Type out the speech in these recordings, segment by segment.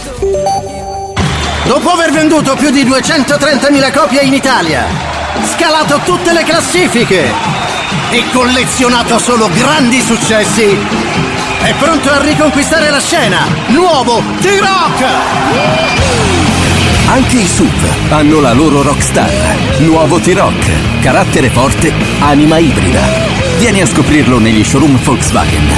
Dopo aver venduto più di 230.000 copie in Italia, scalato tutte le classifiche e collezionato solo grandi successi, è pronto a riconquistare la scena. Nuovo T-Rock! Anche i SUV hanno la loro rockstar. Nuovo T-Rock. Carattere forte, anima ibrida. Vieni a scoprirlo negli showroom Volkswagen.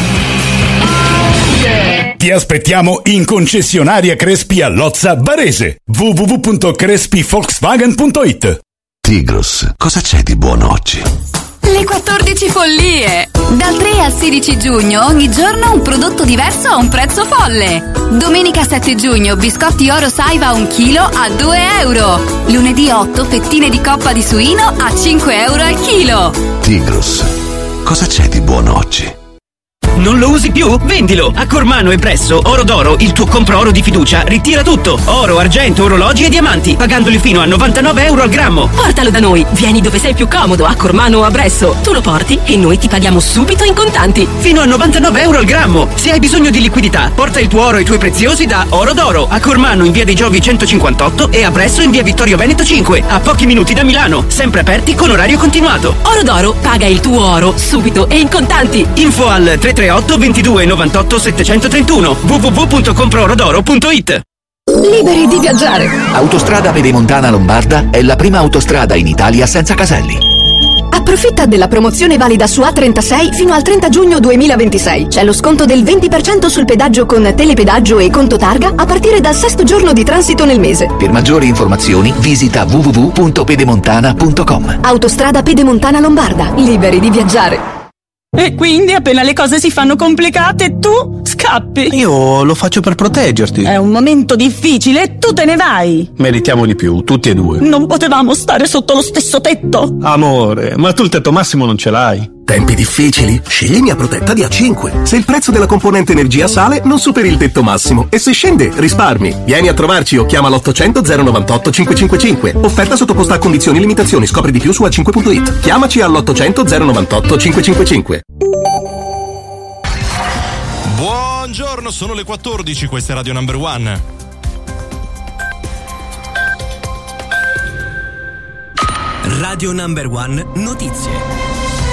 Ti aspettiamo in concessionaria Crespi a Lozza Varese. www.crespivolkswagen.it. Tigros, cosa c'è di buono oggi? Le 14 follie! Dal 3 al 16 giugno ogni giorno un prodotto diverso a un prezzo folle. Domenica 7 giugno biscotti Oro Saiva 1 chilo a 2 euro. Lunedì 8 fettine di coppa di suino a 5 euro al chilo. Tigros, cosa c'è di buono oggi? Non lo usi più? Vendilo! A Cormano e Bresso, Oro d'Oro, il tuo compro oro di fiducia, ritira tutto. Oro, argento, orologi e diamanti, pagandoli fino a 99 euro al grammo. Portalo da noi, vieni dove sei più comodo, a Cormano o a Bresso. Tu lo porti e noi ti paghiamo subito in contanti. Fino a 99 euro al grammo. Se hai bisogno di liquidità, porta il tuo oro e i tuoi preziosi da Oro d'Oro. A Cormano in via dei Giovi 158 e a Bresso in via Vittorio Veneto 5, a pochi minuti da Milano. Sempre aperti con orario continuato. Oro d'Oro, paga il tuo oro subito e in contanti. Info al 338 22 98 731 www.comproorodoro.it. Liberi di viaggiare. Autostrada Pedemontana Lombarda è la prima autostrada in Italia senza caselli. Approfitta della promozione valida su A36 fino al 30 giugno 2026. C'è lo sconto del 20% sul pedaggio con telepedaggio e conto targa a partire dal 6° giorno di transito nel mese. Per maggiori informazioni visita www.pedemontana.com. Autostrada Pedemontana Lombarda. Liberi di viaggiare. E quindi appena le cose si fanno complicate tu scappi. Io lo faccio per proteggerti. È un momento difficile e tu te ne vai. Meritiamo di più, tutti e due. Non potevamo stare sotto lo stesso tetto? Amore, ma tu il tetto massimo non ce l'hai. Tempi difficili? Scegli Mia Protetta di A5. Se il prezzo della componente energia sale, non superi il tetto massimo. E se scende, risparmi. Vieni a trovarci o chiama l'800 098 555. Offerta sottoposta a condizioni e limitazioni. Scopri di più su A5.it. Chiamaci all'800 098 555. Buongiorno, sono le 14, questa è Radio Number One. Radio Number One, notizie.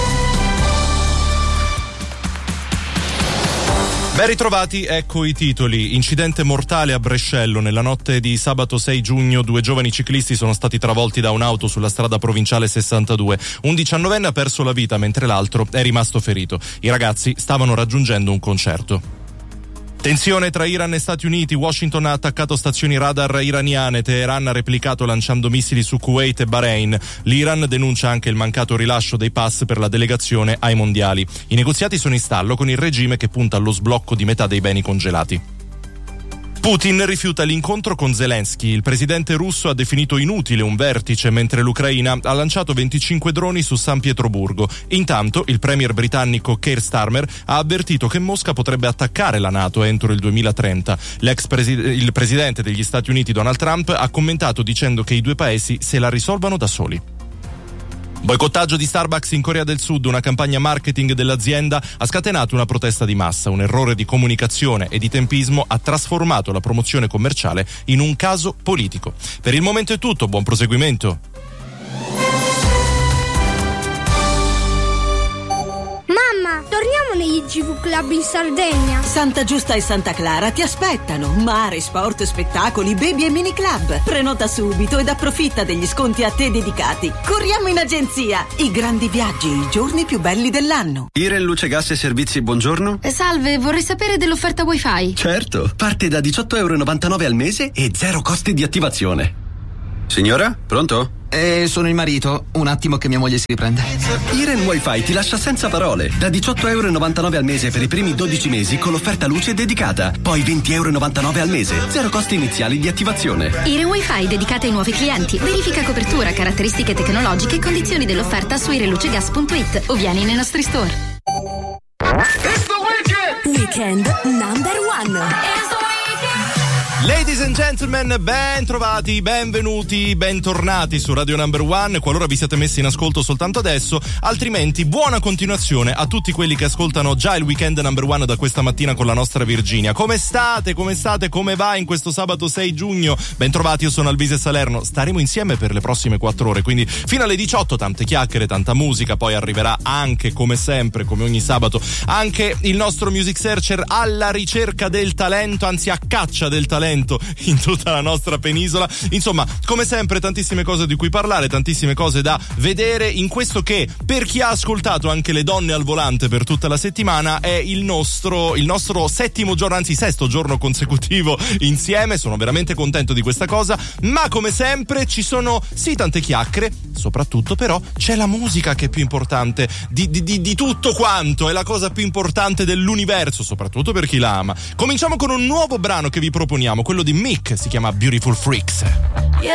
Ben ritrovati, ecco i titoli. Incidente mortale a Brescello. Nella notte di sabato 6 giugno 2 giovani ciclisti sono stati travolti da un'auto sulla strada provinciale 62. Un 19enne ha perso la vita mentre l'altro è rimasto ferito. I ragazzi stavano raggiungendo un concerto. Tensione tra Iran e Stati Uniti. Washington ha attaccato stazioni radar iraniane. Teheran ha replicato lanciando missili su Kuwait e Bahrain. L'Iran denuncia anche il mancato rilascio dei pass per la delegazione ai mondiali. I negoziati sono in stallo con il regime che punta allo sblocco di metà dei beni congelati. Putin rifiuta l'incontro con Zelensky. Il presidente russo ha definito inutile un vertice mentre l'Ucraina ha lanciato 25 droni su San Pietroburgo. Intanto il premier britannico Keir Starmer ha avvertito che Mosca potrebbe attaccare la NATO entro il 2030. Il presidente degli Stati Uniti Donald Trump ha commentato dicendo che i due paesi se la risolvano da soli. Boicottaggio di Starbucks in Corea del Sud. Una campagna marketing dell'azienda ha scatenato una protesta di massa. Un errore di comunicazione e di tempismo ha trasformato la promozione commerciale in un caso politico. Per il momento è tutto, buon proseguimento. Mamma, torniamo negli GV Club in Sardegna. Santa Giusta e Santa Clara ti aspettano. Mare, sport, spettacoli, baby e mini club. Prenota subito ed approfitta degli sconti a te dedicati. Corriamo in agenzia. I grandi viaggi, i giorni più belli dell'anno. Iren Luce Gas e Servizi, buongiorno. Salve, vorrei sapere dell'offerta wifi. Certo, parte da €18,99 al mese e 0 costi di attivazione. Signora, pronto? Sono il marito. Un attimo che mia moglie si riprende. Iren Wi-Fi ti lascia senza parole. Da €18,99 al mese per i primi 12 mesi con l'offerta luce dedicata. Poi €20,99 al mese. 0 costi iniziali di attivazione. Iren Wi-Fi dedicata ai nuovi clienti. Verifica copertura, caratteristiche tecnologiche e condizioni dell'offerta su irenlucegas.it o vieni nei nostri store. Weekend Number One. Ladies and gentlemen, ben trovati, benvenuti, bentornati su Radio Number One, qualora vi siete messi in ascolto soltanto adesso, altrimenti buona continuazione a tutti quelli che ascoltano già il weekend Number One da questa mattina con la nostra Virginia. Come state? Come va in questo sabato 6 giugno? Ben trovati, io sono Alvise Salerno, staremo insieme per le prossime 4 ore, quindi fino alle 18 tante chiacchiere, tanta musica, poi arriverà anche, come sempre, come ogni sabato, anche il nostro Music Searcher alla ricerca del talento, anzi a caccia del talento in tutta la nostra penisola. Insomma, come sempre tantissime cose di cui parlare, tantissime cose da vedere in questo che, per chi ha ascoltato anche le donne al volante per tutta la settimana, è il nostro settimo giorno, anzi sesto giorno consecutivo insieme. Sono veramente contento di questa cosa, ma come sempre ci sono sì tante chiacchiere, soprattutto però c'è la musica che è più importante di tutto quanto, è la cosa più importante dell'universo, soprattutto per chi la ama. Cominciamo con un nuovo brano che vi proponiamo, quello di Mick, si chiama Beautiful Freaks. Yeah,